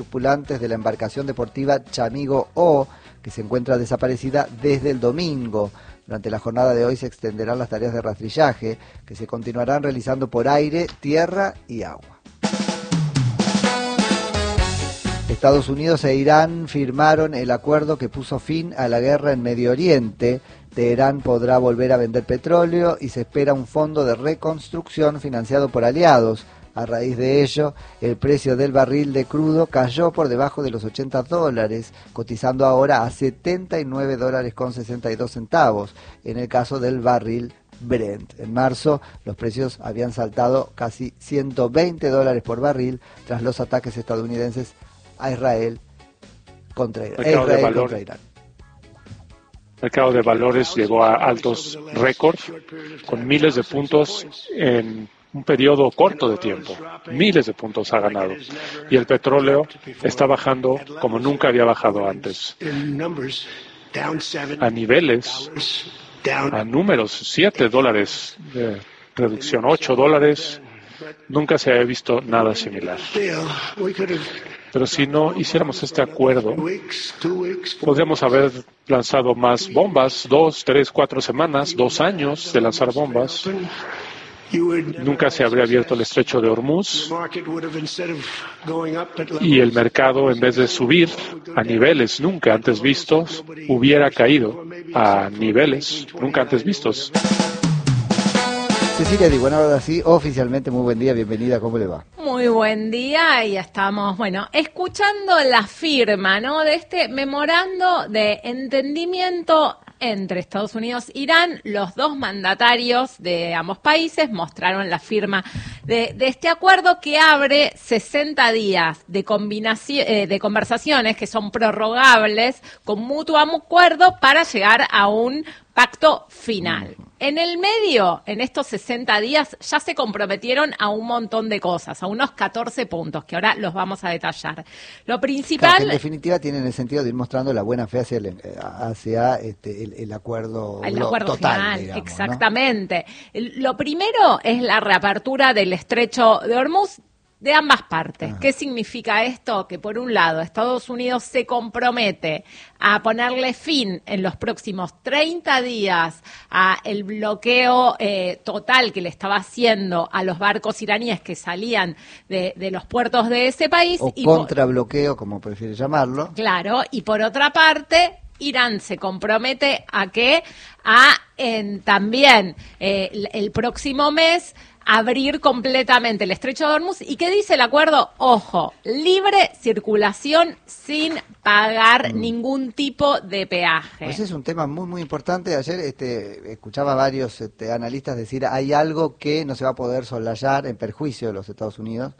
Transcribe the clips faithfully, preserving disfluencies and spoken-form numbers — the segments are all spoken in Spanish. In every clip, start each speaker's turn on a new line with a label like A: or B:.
A: tripulantes de la embarcación deportiva Chamigo O, que se encuentra desaparecida desde el domingo. Durante la jornada de hoy se extenderán las tareas de rastrillaje, que se continuarán realizando por aire, tierra y agua. Estados Unidos e Irán firmaron el acuerdo que puso fin a la guerra en Medio Oriente. Teherán podrá volver a vender petróleo y se espera un fondo de reconstrucción financiado por aliados. A raíz de ello, el precio del barril de crudo cayó por debajo de los ochenta dólares, cotizando ahora a setenta y nueve dólares con sesenta y dos centavos, en el caso del barril Brent. En marzo, los precios habían saltado casi ciento veinte dólares por barril tras los ataques estadounidenses a Israel contra, Israel
B: de valor,
A: contra Irán.
B: El mercado de valores llegó a altos récords, con miles de puntos en un periodo corto de tiempo. Miles de puntos ha ganado. Y el petróleo está bajando como nunca había bajado antes. A niveles, a números, siete dólares de reducción, ocho dólares. Nunca se había visto nada similar. Pero si no hiciéramos este acuerdo, podríamos haber lanzado más bombas, dos, tres, cuatro semanas, dos años de lanzar bombas. Nunca se habría abierto el estrecho de Hormuz y el mercado, en vez de subir a niveles nunca antes vistos, hubiera caído a niveles nunca antes vistos.
A: Cecilia Di, bueno, ahora sí, oficialmente muy buen día, bienvenida, ¿cómo le va?
C: Muy buen día y estamos, bueno, escuchando la firma, ¿no?, de este memorando de entendimiento entre Estados Unidos e Irán. Los dos mandatarios de ambos países mostraron la firma de, de este acuerdo que abre sesenta días de, combinación, eh, de conversaciones que son prorrogables con mutuo acuerdo para llegar a un pacto final. En el medio, en estos sesenta días, ya se comprometieron a un montón de cosas, a unos catorce puntos, que ahora los vamos a detallar. Lo principal...
A: Claro, en definitiva, tiene el sentido de ir mostrando la buena fe hacia el, hacia este, el, el acuerdo,
C: el acuerdo
A: total,
C: final,
A: digamos,
C: exactamente. ¿No? Lo primero es la reapertura del estrecho de Hormuz, de ambas partes. Ajá. ¿Qué significa esto? Que por un lado Estados Unidos se compromete a ponerle fin en los próximos treinta días a el bloqueo eh, total que le estaba haciendo a los barcos iraníes que salían de, de los puertos de ese país.
A: O
C: y
A: contrabloqueo, como prefiere llamarlo.
C: Claro, y por otra parte, Irán se compromete a que a en, también eh, el, el próximo mes abrir completamente el estrecho de Hormuz. ¿Y qué dice el acuerdo? Ojo, libre circulación sin pagar mm. ningún tipo de peaje.
A: Pues es un tema muy muy importante. Ayer este, escuchaba a varios este, analistas decir hay algo que no se va a poder soslayar en perjuicio de los Estados Unidos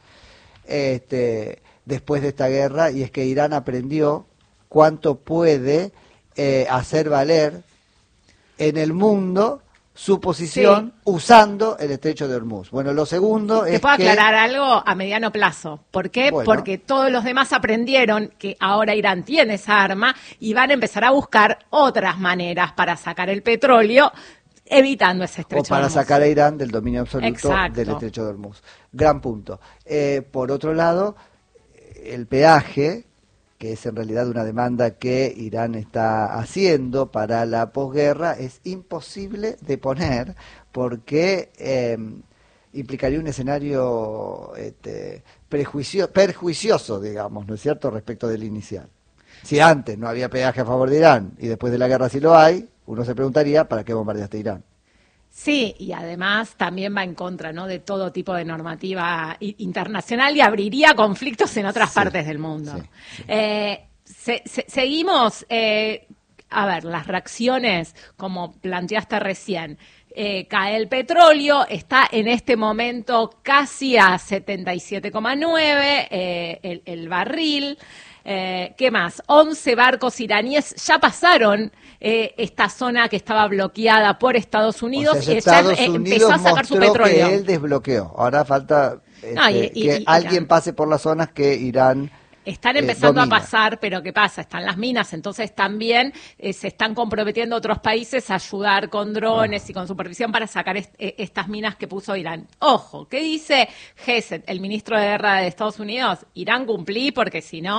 A: este, después de esta guerra, y es que Irán aprendió cuánto puede eh, hacer valer en el mundo su posición, sí, usando el estrecho de Hormuz. Bueno, lo segundo
C: ¿Te
A: es
C: puedo
A: que...
C: aclarar algo a mediano plazo? ¿Por qué?
A: Bueno.
C: Porque todos los demás aprendieron que ahora Irán tiene esa arma y van a empezar a buscar otras maneras para sacar el petróleo, evitando ese estrecho
A: o para
C: de Hormuz.
A: sacar a Irán del dominio absoluto
C: Exacto.
A: del estrecho de Hormuz. Gran punto. Eh, por otro lado, el peaje, que es en realidad una demanda que Irán está haciendo para la posguerra, es imposible de poner porque eh, implicaría un escenario este, prejuicio, perjuicioso, digamos, ¿no es cierto?, respecto del inicial. Si antes no había peaje a favor de Irán y después de la guerra sí lo hay, uno se preguntaría, ¿para qué bombardeaste Irán?
C: Sí, y además también va en contra, ¿no?, de todo tipo de normativa internacional y abriría conflictos en otras sí, partes del mundo. Sí, sí. Eh, se, se, seguimos, eh, a ver, las reacciones, como planteaste recién, eh, cae el petróleo, está en este momento casi a setenta y siete coma nueve eh, el, el barril. Eh, ¿Qué más? once barcos iraníes ya pasaron eh, esta zona que estaba bloqueada por Estados Unidos,
A: o sea,
C: y
A: Estados
C: ya eh,
A: Unidos
C: empezó a sacar su
A: mostró
C: petróleo.
A: Que él desbloqueó. Ahora falta este,
C: no, y, y,
A: que
C: y,
A: alguien
C: y,
A: pase por las zonas que Irán
C: Están empezando
A: eh,
C: a pasar, pero ¿qué pasa? Están las minas, entonces también eh, se están comprometiendo otros países a ayudar con drones y con supervisión para sacar est eh, estas minas que puso Irán. Ojo, ¿qué dice Hesed, el ministro de Guerra de Estados Unidos? Irán cumplí porque si no...